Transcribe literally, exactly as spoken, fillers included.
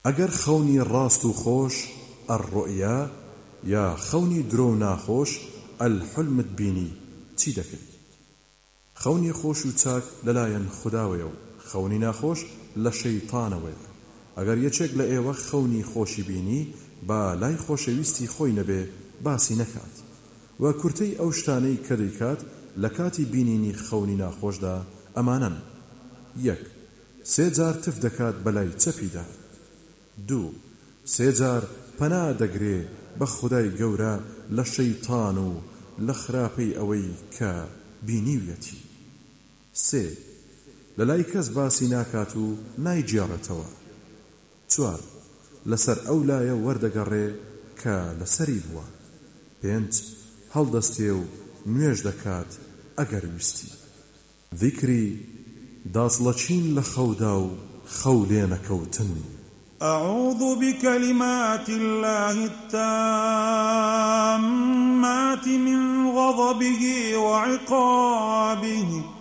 ئەگەر خەونی ڕاست و خۆش ئەڕڕوئیا یا خەونی درۆ و ناخۆش ئەلحولمت بینی چی دەکەی؟ خەونی خۆش و چاک لەلایەن خوداوەیە و خەونی ناخۆش لە شەیتانەوەیە. ئەگەر یەکێک لە ئێوە خەونی خۆشی بینی با لای خۆشەویستی خۆی نەبێ باسی نەکات و کورتەی ئەو شتانەی کە دەیکات لە کاتی بینینی خەونی ناخۆشدا ئەمانن: یەک، سێ جار تف دەکات بەلای چەپیدا. دوو، سێ جار پەنا دەگرێ بە خودای گەورە لە شەیتان و لە خراپەی ئەوەی کە بینیویەتی. سێ، لەلای کەس باسی ناکات و نایجێڕێتەوە. چوار، لەسەر ئەو لایە وەردەگەڕێ کە لەسەری بووە. پێنج، هەڵدەستێ و نوێژ دەکات ئەگەر ویستی. ذیکری داڵەچین لە خەودا و خەو لێ نەکەوتن. أعوذ بكلمات الله التامات من غضبه وعقابه